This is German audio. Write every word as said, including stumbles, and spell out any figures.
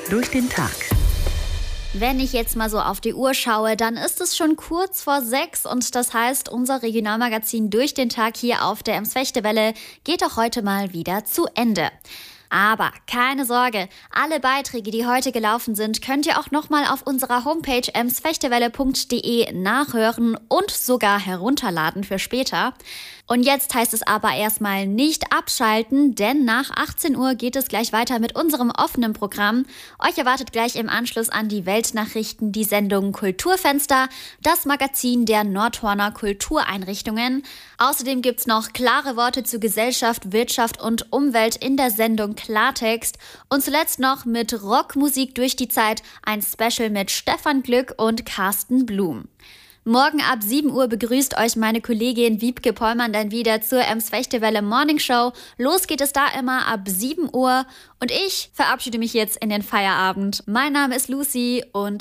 durch den Tag. Wenn ich jetzt mal so auf die Uhr schaue, dann ist es schon kurz vor sechs und das heißt, unser Regionalmagazin durch den Tag hier auf der Ems-Fechte-Welle geht auch heute mal wieder zu Ende. Aber keine Sorge, alle Beiträge, die heute gelaufen sind, könnt ihr auch nochmal auf unserer Homepage ems fechtewelle punkt de nachhören und sogar herunterladen für später. Und jetzt heißt es aber erstmal nicht abschalten, denn nach achtzehn Uhr geht es gleich weiter mit unserem offenen Programm. Euch erwartet gleich im Anschluss an die Weltnachrichten die Sendung Kulturfenster, das Magazin der Nordhorner Kultureinrichtungen. Außerdem gibt's noch klare Worte zu Gesellschaft, Wirtschaft und Umwelt in der Sendung Klartext. Und zuletzt noch mit Rockmusik durch die Zeit ein Special mit Stefan Glück und Carsten Blum. Morgen ab sieben Uhr begrüßt euch meine Kollegin Wiebke Pollmann dann wieder zur Ems-Fechte-Welle Morning Show. Los geht es da immer ab sieben Uhr und ich verabschiede mich jetzt in den Feierabend. Mein Name ist Lucy und